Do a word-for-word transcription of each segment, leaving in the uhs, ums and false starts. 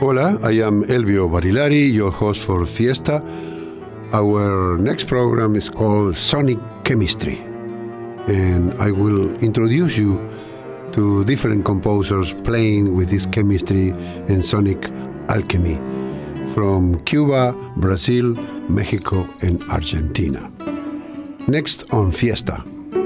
Hola, I am Elvio Barilari, your host for Fiesta. Our next program is called Sonic Chemistry, and I will introduce you to different composers playing with this chemistry and sonic alchemy from Cuba, Brazil, Mexico, and Argentina. Next on Fiesta.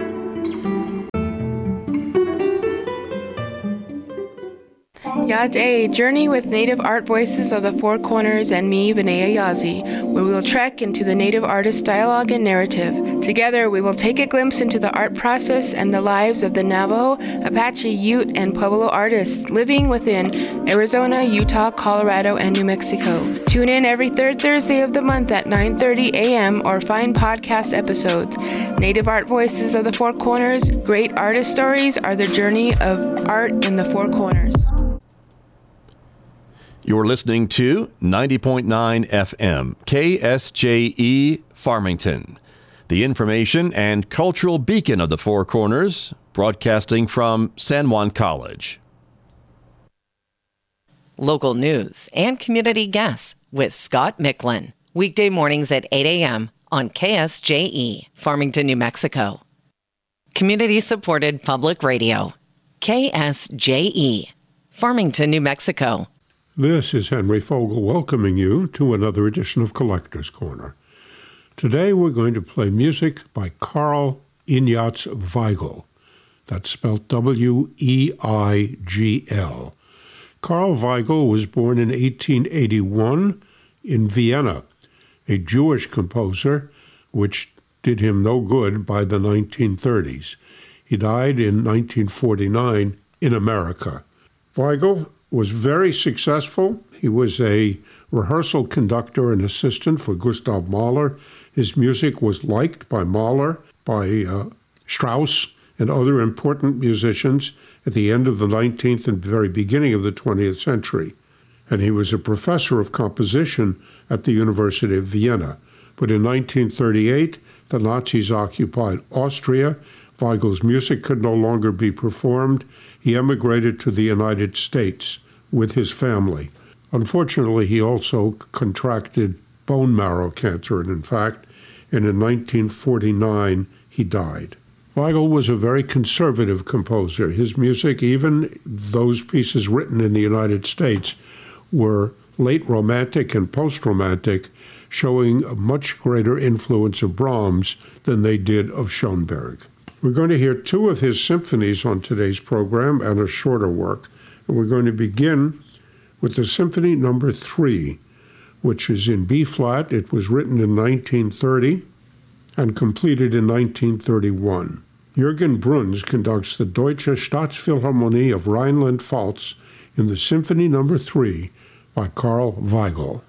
Yad A Journey with Native Art Voices of the Four Corners and me, Benea Yazi, where we will trek into the Native artist dialogue and narrative. Together, we will take a glimpse into the art process and the lives of the Navajo, Apache, Ute, and Pueblo artists living within Arizona, Utah, Colorado, and New Mexico. Tune in every third Thursday of the month at nine thirty a.m. or find podcast episodes. Native Art Voices of the Four Corners, great artist stories are the journey of art in the Four Corners. You're listening to ninety point nine F M, K S J E, Farmington, the information and cultural beacon of the Four Corners, broadcasting from San Juan College. Local news and community guests with Scott Micklin. Weekday mornings at eight a.m. on K S J E, Farmington, New Mexico. Community-supported public radio. K S J E, Farmington, New Mexico. This is Henry Fogel welcoming you to another edition of Collector's Corner. Today we're going to play music by Karl Ignaz Weigel. That's spelled W E I G L. Karl Weigel was born in eighteen eighty-one in Vienna, a Jewish composer, which did him no good by the nineteen thirties. He died in nineteen forty-nine in America. Weigel was very successful. He was a rehearsal conductor and assistant for Gustav Mahler. His music was liked by Mahler, by uh, Strauss, and other important musicians at the end of the nineteenth and very beginning of the twentieth century. And he was a professor of composition at the University of Vienna. But in nineteen thirty-eight, the Nazis occupied Austria. Weigel's music could no longer be performed. He emigrated to the United States with his family. Unfortunately, he also contracted bone marrow cancer, and in fact, and in nineteen forty-nine, he died. Weigel was a very conservative composer. His music, even those pieces written in the United States, were late Romantic and post-Romantic, showing a much greater influence of Brahms than they did of Schoenberg. We're going to hear two of his symphonies on today's program and a shorter work. And we're going to begin with the Symphony Number Three, which is in B-flat. It was written in nineteen thirty and completed in nineteen thirty-one. Jürgen Bruns conducts the Deutsche Staatsphilharmonie of Rhineland-Pfalz in the Symphony Number Three by Karl Weigel.